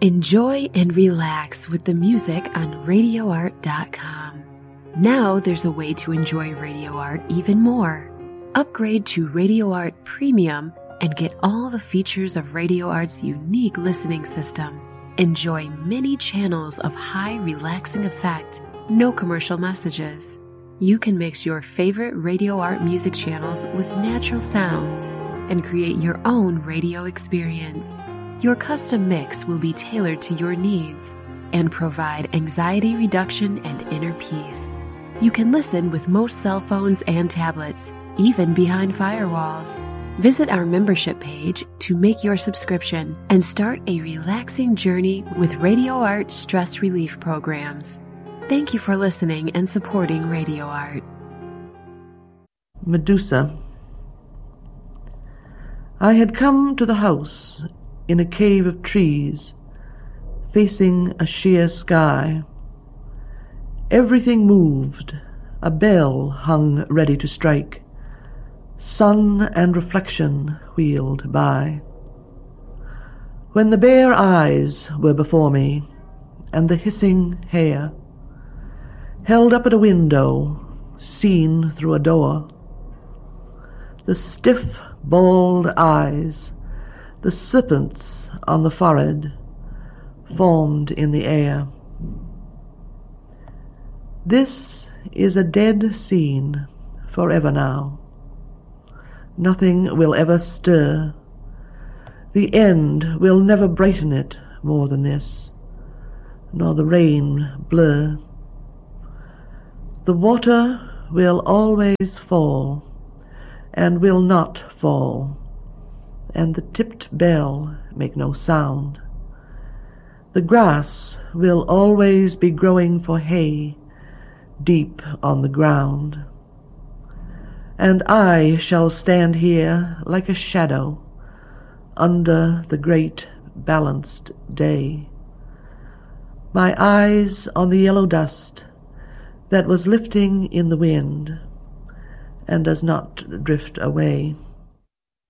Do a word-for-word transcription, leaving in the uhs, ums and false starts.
Enjoy and relax with the music on radio art dot com. Now there's a way to enjoy Radio Art even more. Upgrade to Radio Art Premium and get all the features of Radio Art's unique listening system. Enjoy many channels of high relaxing effect, no commercial messages. You can mix your favorite Radio Art music channels with natural sounds and create your own radio experience. Your custom mix will be tailored to your needs and provide anxiety reduction and inner peace. You can listen with most cell phones and tablets, even behind firewalls. Visit our membership page to make your subscription and start a relaxing journey with Radio Art stress relief programs. Thank you for listening and supporting Radio Art. Medusa. I had come to the house in a cave of trees, facing a sheer sky. Everything moved. A bell hung ready to strike. Sun and reflection wheeled by. When the bare eyes were before me, and the hissing hair, held up at a window, seen through a door, the stiff, bald eyes, the serpents on the forehead, formed in the air. This is a dead scene forever now. Nothing will ever stir. The end will never brighten it more than this, nor the rain blur. The water will always fall, and will not fall, and the tipped bell make no sound. The grass will always be growing for hay deep on the ground, and I shall stand here like a shadow under the great balanced day, my eyes on the yellow dust that was lifting in the wind and does not drift away.